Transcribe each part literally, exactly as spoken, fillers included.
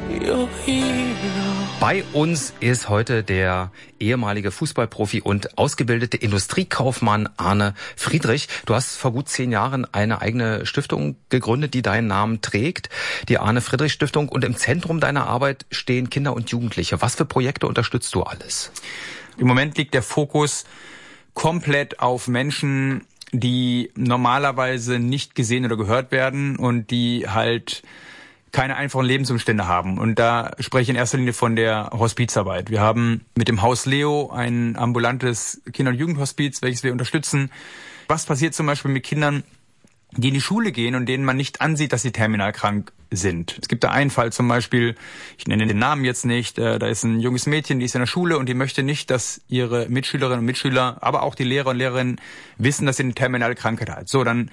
your hero. Bei uns ist heute der ehemalige Fußballprofi und ausgebildete Industriekaufmann Arne Friedrich. Du hast vor gut zehn Jahren eine eigene Stiftung gegründet, die deinen Namen trägt, die Arne Friedrich Stiftung. Und im Zentrum deiner Arbeit stehen Kinder und Jugendliche. Was für Projekte unterstützt du alles? Im Moment liegt der Fokus komplett auf Menschen, die normalerweise nicht gesehen oder gehört werden und die halt keine einfachen Lebensumstände haben. Und da spreche ich in erster Linie von der Hospizarbeit. Wir haben mit dem Haus Leo ein ambulantes Kinder- und Jugendhospiz, welches wir unterstützen. Was passiert zum Beispiel mit Kindern, die in die Schule gehen und denen man nicht ansieht, dass sie terminal krank sind? Es gibt da einen Fall zum Beispiel, ich nenne den Namen jetzt nicht, da ist ein junges Mädchen, die ist in der Schule und die möchte nicht, dass ihre Mitschülerinnen und Mitschüler, aber auch die Lehrer und Lehrerinnen wissen, dass sie eine terminale Krankheit hat. So, dann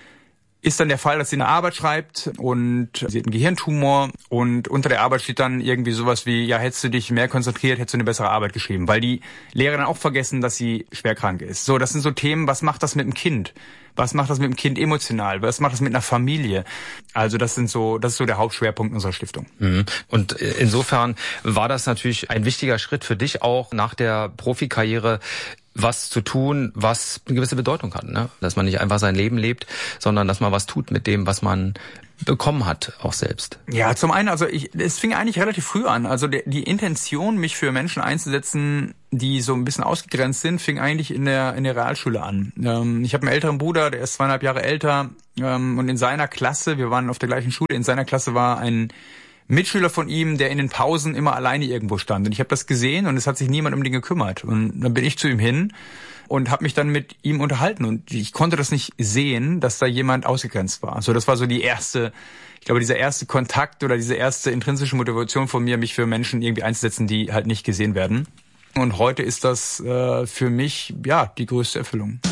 ist dann der Fall, dass sie eine Arbeit schreibt und sie hat einen Gehirntumor und unter der Arbeit steht dann irgendwie sowas wie, ja, hättest du dich mehr konzentriert, hättest du eine bessere Arbeit geschrieben, weil die Lehrer dann auch vergessen, dass sie schwer krank ist. So, das sind so Themen, was macht das mit dem Kind? Was macht das mit dem Kind emotional? Was macht das mit einer Familie? Also das sind so, das ist so der Hauptschwerpunkt unserer Stiftung. Und insofern war das natürlich ein wichtiger Schritt für dich auch nach der Profikarriere, was zu tun, was eine gewisse Bedeutung hat, ne? Dass man nicht einfach sein Leben lebt, sondern dass man was tut mit dem, was man bekommen hat, auch selbst. Ja, zum einen, also ich, es fing eigentlich relativ früh an. Also der, die Intention, mich für Menschen einzusetzen, die so ein bisschen ausgegrenzt sind, fing eigentlich in der in der Realschule an. Ähm, ich habe einen älteren Bruder, der ist zweieinhalb Jahre älter, ähm, und in seiner Klasse, wir waren auf der gleichen Schule, in seiner Klasse war ein Mitschüler von ihm, der in den Pausen immer alleine irgendwo stand. Und ich habe das gesehen und es hat sich niemand um den gekümmert. Und dann bin ich zu ihm hin und habe mich dann mit ihm unterhalten. Und ich konnte das nicht sehen, dass da jemand ausgegrenzt war. Also das war so die erste, ich glaube, dieser erste Kontakt oder diese erste intrinsische Motivation von mir, mich für Menschen irgendwie einzusetzen, die halt nicht gesehen werden. Und heute ist das äh, für mich, ja, die größte Erfüllung.